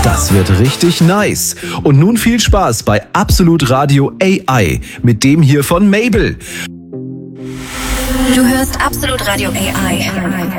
Das wird richtig nice. Und nun viel Spaß bei Absolut Radio AI mit dem hier von Mabel. Du hörst Absolut Radio AI.